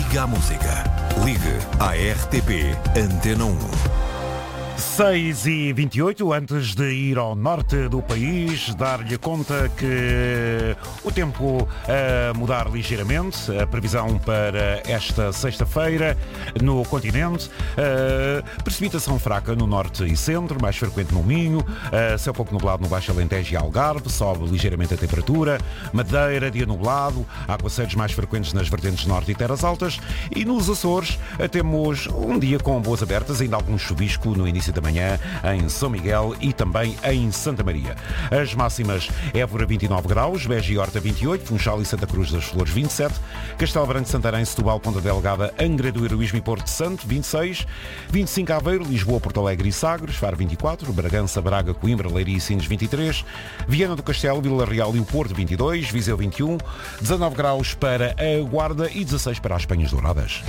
Ligue à música. Ligue à RTP Antena 1. 6h28, antes de ir ao norte do país, dar-lhe conta que o tempo a mudar ligeiramente, a previsão para esta sexta-feira no continente, precipitação fraca no norte e centro, mais frequente no Minho, céu pouco nublado no Baixo Alentejo e Algarve, sobe ligeiramente a temperatura, Madeira, dia nublado, aguaceiros mais frequentes nas vertentes norte e terras altas, e nos Açores temos um dia com boas abertas, ainda algum chuvisco no início da manhã em São Miguel e também em Santa Maria. As máximas: Évora 29 graus, Beja e Horta 28, Funchal e Santa Cruz das Flores 27, Castelo Branco, Santarém, Setúbal, Ponta Delgada, Angra do Heroísmo e Porto Santo 26, 25 Aveiro, Lisboa, Porto Alegre e Sagres, Faro 24, Bragança, Braga, Coimbra, Leiria e Sines 23, Viana do Castelo, Vila Real e o Porto 22, Viseu 21, 19 graus para a Guarda e 16 para as Penhas Douradas.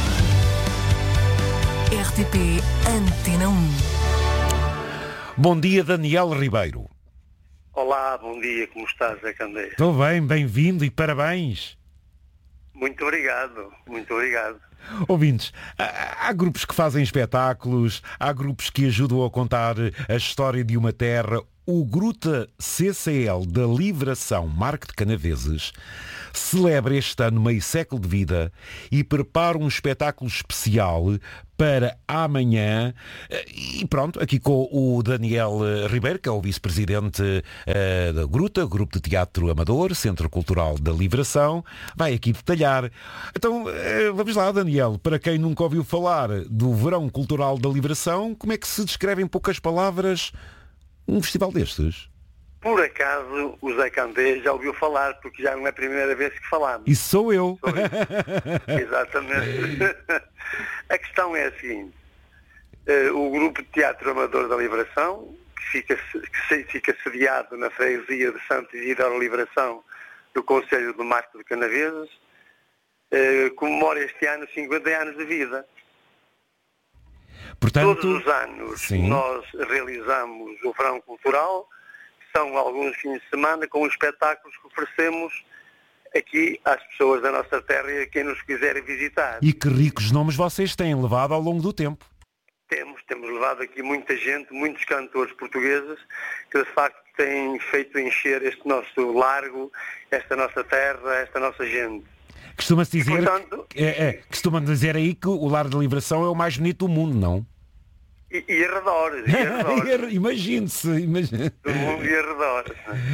RTP Antena 1. Bom dia, Daniel Ribeiro. Olá, bom dia, como estás, Zé Candeias? Estou bem, bem-vindo e parabéns. Muito obrigado, muito obrigado. Ouvintes, há grupos que fazem espetáculos, há grupos que ajudam a contar a história de uma terra. O Gruta CCL da Livração Marco de Canaveses celebra este ano meio século de vida e prepara um espetáculo especial para amanhã. E pronto, aqui com o Daniel Ribeiro, que é o vice-presidente da Gruta, Grupo de Teatro Amador, Centro Cultural da Livração, vai aqui detalhar. Então, vamos lá, Daniel, para quem nunca ouviu falar do Verão Cultural da Livração, como é que se descreve em poucas palavras um festival destes? Por acaso, o Zé Candeias já ouviu falar, porque já não é a primeira vez que falamos. Isso sou eu. Exatamente. A questão é a seguinte. O Grupo de Teatro Amador da Livração, que fica sediado na freguesia de Santo Isidoro Livração, do Concelho de Marco de Canaveses, comemora este ano 50 anos de vida. Portanto, todos os anos sim, nós realizamos o Verão Cultural, são alguns fins de semana com espetáculos que oferecemos aqui às pessoas da nossa terra e a quem nos quiser visitar. E que ricos nomes vocês têm levado ao longo do tempo. Temos levado aqui muita gente, muitos cantores portugueses que de facto têm feito encher este nosso largo, esta nossa terra, esta nossa gente. Costuma-se dizer, portanto, costuma dizer aí que o Lar da Livração é o mais bonito do mundo, não? E arredores. Imagine-se. Do mundo e arredores.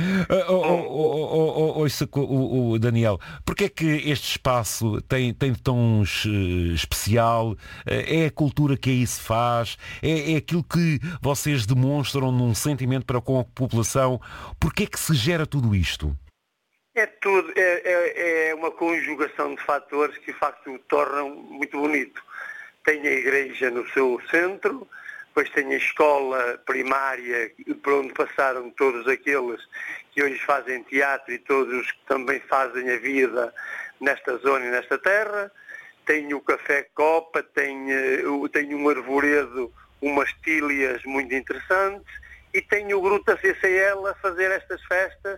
Ouça, o Daniel, porque é que este espaço tem tão especial? É a cultura que aí se faz? É aquilo que vocês demonstram num sentimento para com a população? Porque é que se gera tudo isto? É tudo, é uma conjugação de fatores que de facto o tornam muito bonito. Tem a igreja no seu centro, depois tem a escola primária por onde passaram todos aqueles que hoje fazem teatro e todos os que também fazem a vida nesta zona e nesta terra. Tem o Café Copa, tem um arvoredo, umas tílias muito interessantes e tem o Gruta CCL a fazer estas festas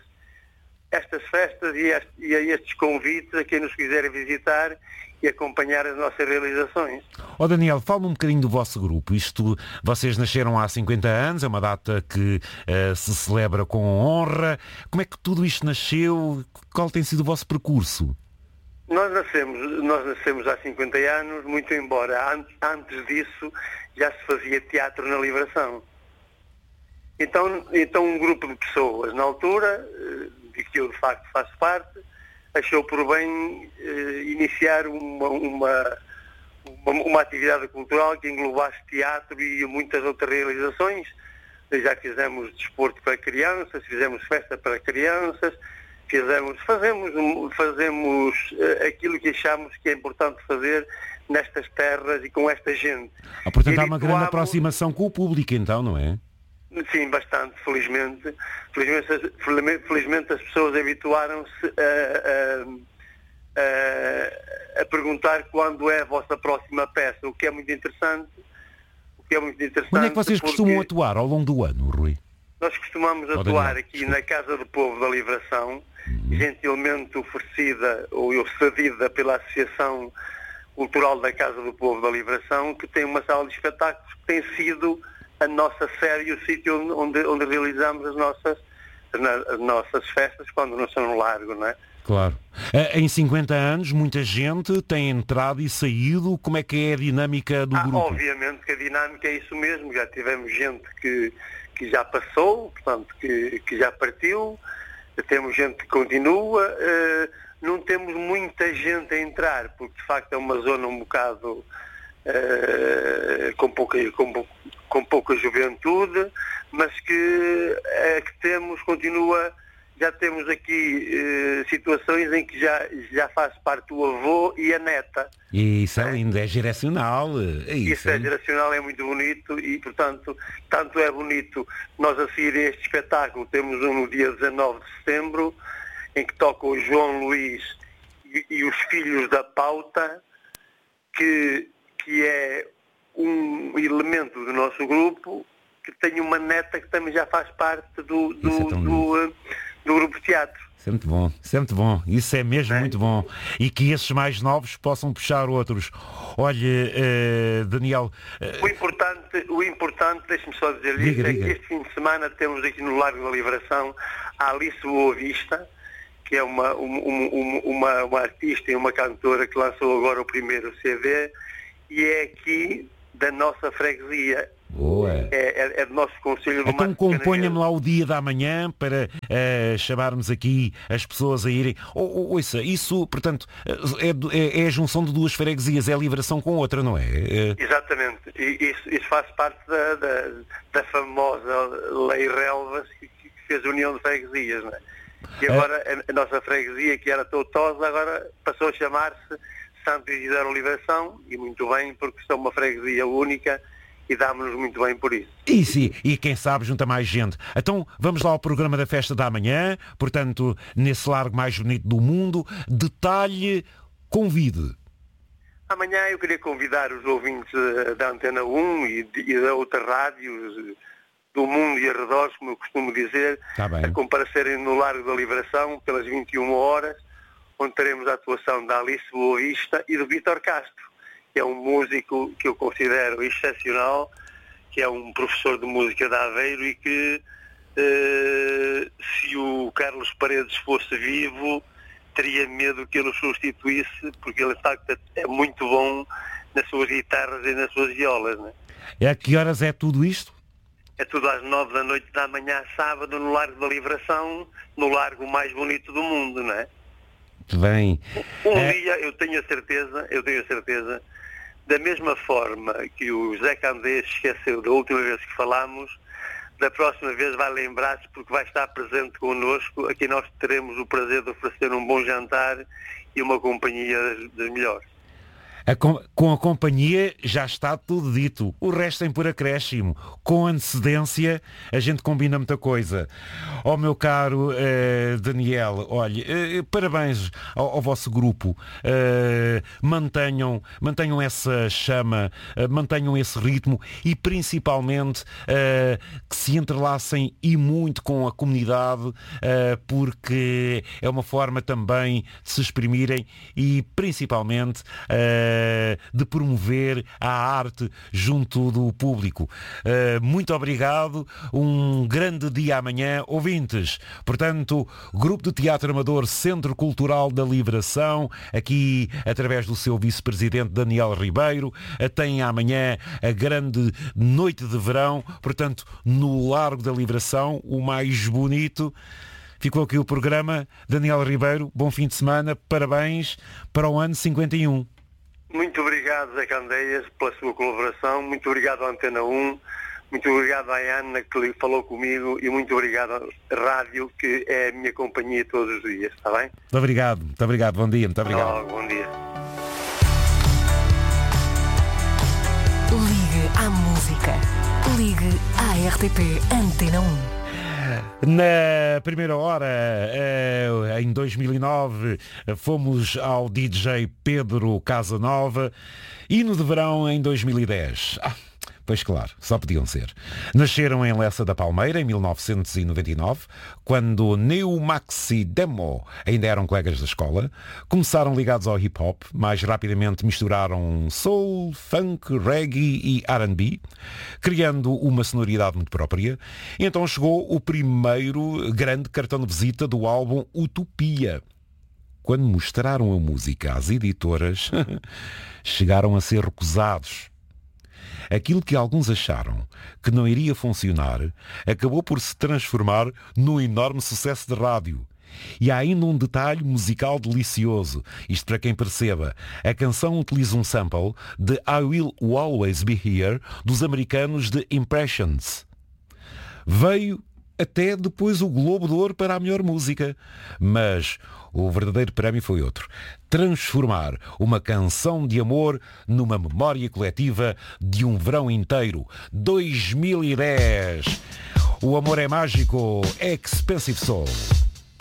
e a estes convites a quem nos quiser visitar e acompanhar as nossas realizações. Daniel, fala-me um bocadinho do vosso grupo. Vocês nasceram há 50 anos, é uma data que se celebra com honra. Como é que tudo isto nasceu? Qual tem sido o vosso percurso? Nós nascemos há 50 anos, muito embora antes disso já se fazia teatro na Livração. Então um grupo de pessoas, na altura, de que eu de facto faço parte, achou por bem iniciar uma atividade cultural que englobasse teatro e muitas outras realizações. Já fizemos desporto para crianças, fizemos festa para crianças, fazemos aquilo que achamos que é importante fazer nestas terras e com esta gente. Portanto, há uma grande aproximação com o público, então, não é? Sim, bastante, felizmente. Felizmente as pessoas habituaram-se a perguntar quando é a vossa próxima peça, o que é muito interessante. Onde é que vocês costumam atuar ao longo do ano, Rui? Nós costumamos atuar aqui na Casa do Povo da Livração, gentilmente oferecida ou cedida pela Associação Cultural da Casa do Povo da Liberação, que tem uma sala de espetáculos que tem sido a nossa sede e o sítio onde realizamos as nossas festas quando não são no largo, não é? Claro. Em 50 anos, muita gente tem entrado e saído. Como é que é a dinâmica do grupo? Obviamente que a dinâmica é isso mesmo. Já tivemos gente que já passou, portanto, que já partiu. Temos gente que continua. Não temos muita gente a entrar, porque de facto é uma zona um bocado com pouca juventude, mas que temos, continua. Já temos aqui situações em que já faz parte o avô e a neta. E isso é lindo, é geracional. Isso é geracional, é muito bonito e, portanto, tanto é bonito. Nós a seguir a este espetáculo temos um no dia 19 de setembro, em que toca o João Luís e os Filhos da Pauta, que é um elemento do nosso grupo, que tem uma neta que também já faz parte do grupo de teatro. Isso é muito bom, isso é muito bom, isso é mesmo muito bom. E que esses mais novos possam puxar outros. Olha, Daniel... O importante, deixe-me só dizer isto, é que este fim de semana temos aqui no Largo da Liberação a Alice Boa Vista, que é uma artista e uma cantora que lançou agora o primeiro CD, e é aqui da nossa freguesia. Boa. É do nosso concelho do Marco. Então componha-me lá o dia da manhã para chamarmos aqui as pessoas a irem. Ouça, isso, portanto, é a junção de duas freguesias, é a liberação com outra, não é? Exatamente. E isso faz parte da famosa Lei Relvas que fez a união de freguesias, não é? E agora a nossa freguesia, que era Toutosa, agora passou a chamar-se Santo Isidoro Liberação, e muito bem, porque são uma freguesia única e dá-nos muito bem por isso. E quem sabe junta mais gente. Então vamos lá ao programa da festa da manhã, portanto, nesse largo mais bonito do mundo. Detalhe, convide. Amanhã eu queria convidar os ouvintes da Antena 1 e da outras rádios do mundo e arredores, como eu costumo dizer, a comparecerem no Largo da Liberação pelas 21 horas, onde teremos a atuação da Alice Boa Vista e do Vítor Castro, que é um músico que eu considero excepcional, que é um professor de música de Aveiro e que, se o Carlos Paredes fosse vivo, teria medo que ele o substituísse, porque ele de facto é muito bom nas suas guitarras e nas suas violas, né? E a que horas é tudo isto? É tudo às 9 da noite da manhã, sábado, no Largo da Liberação, no largo mais bonito do mundo, não é? Bem. Dia, eu tenho a certeza, da mesma forma que o Zé Candeias esqueceu da última vez que falámos, da próxima vez vai lembrar-se, porque vai estar presente connosco. Aqui nós teremos o prazer de oferecer um bom jantar e uma companhia das melhores. Com a companhia já está tudo dito. O resto tem por acréscimo. Com antecedência a gente combina muita coisa. Meu caro Daniel, olha, parabéns ao vosso grupo. Mantenham essa chama, mantenham esse ritmo e principalmente que se entrelacem e muito com a comunidade, porque é uma forma também de se exprimirem e principalmente de promover a arte junto do público. Muito obrigado, um grande dia amanhã, ouvintes. Portanto, Grupo de Teatro Amador Centro Cultural da Liberação, aqui através do seu vice-presidente Daniel Ribeiro, tem amanhã a grande noite de verão, portanto, no Largo da Liberação, o mais bonito. Ficou aqui o programa. Daniel Ribeiro, bom fim de semana, parabéns para o ano 51. Muito obrigado, Zé Candeias, pela sua colaboração. Muito obrigado à Antena 1. Muito obrigado à Ana, que falou comigo. E muito obrigado à rádio, que é a minha companhia todos os dias. Está bem? Muito obrigado. Bom dia. Muito obrigado. Bom dia. Ligue à música. Ligue à RTP Antena 1. Na primeira hora, em 2009, fomos ao DJ Pedro Casanova e no de verão em 2010. Pois claro, só podiam ser. Nasceram em Lessa da Palmeira em 1999, quando Neo Maxi Demo ainda eram colegas da escola. Começaram ligados ao hip-hop, mais rapidamente misturaram soul, funk, reggae e R&B, criando uma sonoridade muito própria. Então chegou o primeiro grande cartão de visita do álbum Utopia. Quando mostraram a música às editoras, chegaram a ser recusados. Aquilo que alguns acharam que não iria funcionar acabou por se transformar num enorme sucesso de rádio. E há ainda um detalhe musical delicioso. Isto para quem perceba. A canção utiliza um sample de I Will Always Be Here dos americanos The Impressions. Veio até depois o Globo de Ouro para a melhor música. Mas o verdadeiro prémio foi outro. Transformar uma canção de amor numa memória coletiva de um verão inteiro. 2010. O amor é mágico. Expensive Soul.